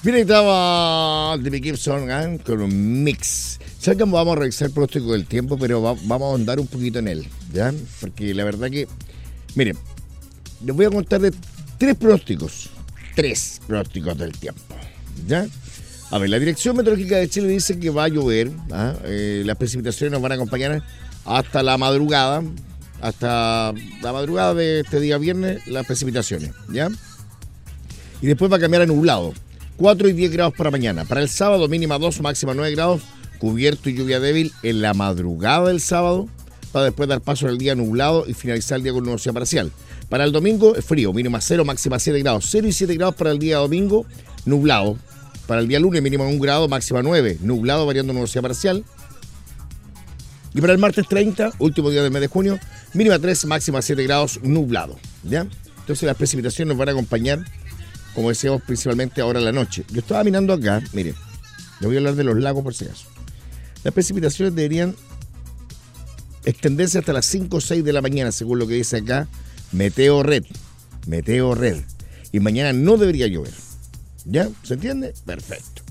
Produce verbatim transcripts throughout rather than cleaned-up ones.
Mira, estaba Debbie Gibson ¿eh? Con un mix. ¿Sabes que vamos a revisar el pronóstico del tiempo? Pero va, vamos a ahondar un poquito en él, ¿ya? Porque la verdad que, miren, les voy a contar de tres pronósticos. Tres pronósticos del tiempo, ¿ya? A ver, la Dirección Meteorológica de Chile dice que va a llover. ¿ah? Eh, las precipitaciones nos van a acompañar hasta la madrugada. Hasta la madrugada de este día viernes, las precipitaciones, ¿ya? Y después va a cambiar a nublado. cuatro y diez grados para mañana. Para el sábado, mínima dos, máxima nueve grados. Cubierto y lluvia débil en la madrugada del sábado. Para después dar paso al día nublado y finalizar el día con nubosidad parcial. Para el domingo, es frío. Mínima cero, máxima siete grados. cero y siete grados para el día domingo, nublado. Para el día lunes, mínima un grado, máxima nueve. Nublado, variando nubosidad parcial. Y para el martes treinta, último día del mes de junio, mínima tres, máxima siete grados, nublado. ¿Ya? Entonces las precipitaciones nos van a acompañar, como decíamos, principalmente ahora en la noche. Yo estaba mirando acá, mire, le voy a hablar de los lagos por si acaso. Las precipitaciones deberían extenderse hasta las cinco o seis de la mañana, según lo que dice acá Meteo Red. Meteo Red. Y mañana no debería llover. ¿Ya? ¿Se entiende? Perfecto.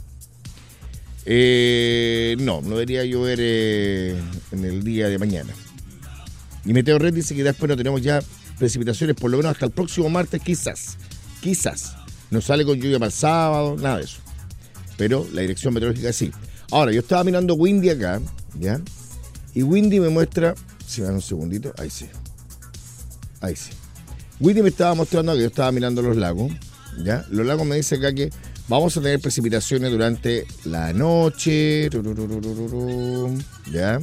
Eh, no, no debería llover eh, en el día de mañana. Y Meteo Red dice que después no tenemos ya precipitaciones, por lo menos hasta el próximo martes, quizás. Quizás. No sale con lluvia para el sábado, nada de eso. Pero la Dirección Meteorológica sí. Ahora, yo estaba mirando Windy acá, ¿ya? Y Windy me muestra... Si me dan un segundito, ahí sí. Ahí sí. Windy me estaba mostrando que yo estaba mirando los lagos, ¿ya? Los lagos me dicen acá que vamos a tener precipitaciones durante la noche, ¿ya?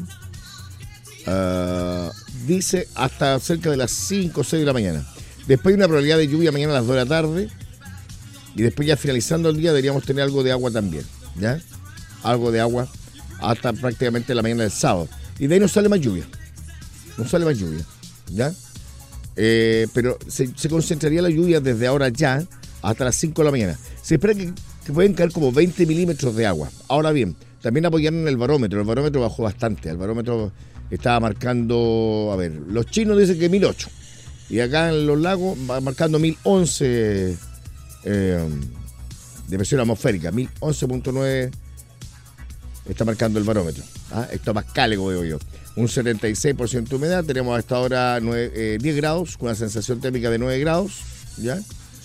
Uh, dice hasta cerca de las cinco o seis de la mañana. Después hay una probabilidad de lluvia mañana a las dos de la tarde. Y después ya finalizando el día deberíamos tener algo de agua también, ¿ya? Algo de agua hasta prácticamente la mañana del sábado. Y de ahí no sale más lluvia. No sale más lluvia, ¿ya? Eh, pero se, se concentraría la lluvia desde ahora ya hasta las cinco de la mañana. Se espera que, que pueden caer como veinte milímetros de agua. Ahora bien, también apoyaron en el barómetro. El barómetro bajó bastante. El barómetro estaba marcando, a ver, los chinos dicen que mil ocho. Y acá en los lagos va marcando mil once eh, de presión atmosférica. mil once punto nueve está marcando el barómetro. ¿ah? Esto es más cálido, veo yo. Un setenta y seis por ciento de humedad. Tenemos hasta ahora nueve, eh, diez grados, con una sensación térmica de nueve grados. ¿Ya?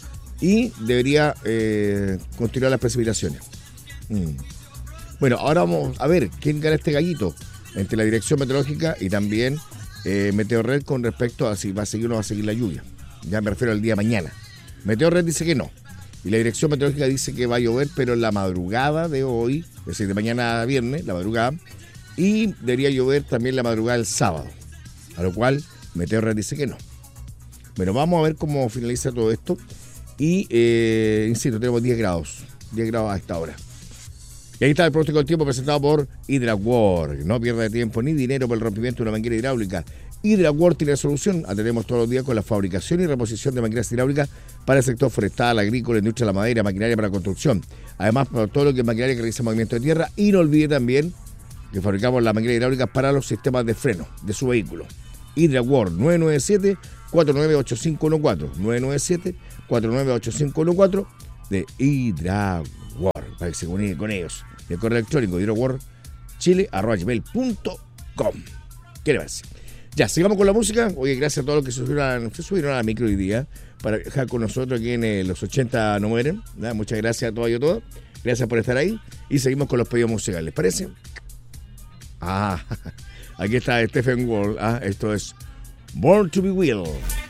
Y debería eh, continuar las precipitaciones. Mm. Bueno, ahora vamos a ver quién gana este gallito entre la Dirección Meteorológica y también eh, Meteo Red con respecto a si va a seguir o no va a seguir la lluvia. Ya me refiero al día de mañana. Meteo Red dice que no. Y la Dirección Meteorológica dice que va a llover, pero en la madrugada de hoy, es decir, de mañana a viernes, la madrugada, y debería llover también la madrugada del sábado. A lo cual Meteo Red dice que no. Bueno, vamos a ver cómo finaliza todo esto. Y, eh, insisto, tenemos diez grados. diez grados a esta hora. Y ahí está el pronóstico del tiempo presentado por HydraWorld. No pierda tiempo ni dinero por el rompimiento de una manguera hidráulica. HydraWorld tiene la solución. Atendemos todos los días con la fabricación y reposición de mangueras hidráulicas para el sector forestal, agrícola, industria de la madera, maquinaria para construcción. Además, para todo lo que es maquinaria que realiza movimiento de tierra. Y no olvide también que fabricamos la manguera hidráulica para los sistemas de freno de su vehículo. HydraWorld nueve nueve siete, cuatro nueve ocho cinco uno cuatro. nueve nueve siete, cuatro nueve ocho cinco uno cuatro de HydraWorld. Para que se comunique con ellos. El correo electrónico hydroworldchile arroba gmail punto com. ¿Qué le parece? Ya, sigamos con la música. Oye, gracias a todos los que se subieron, se subieron a la micro hoy día para dejar con nosotros aquí en eh, los ochenta no mueren. ¿verdad? Muchas gracias a todos y a todos. Gracias por estar ahí. Y seguimos con los pedidos musicales. ¿Les parece? Ah, aquí está Stephen Wall. Ah, esto es Born to be Wild.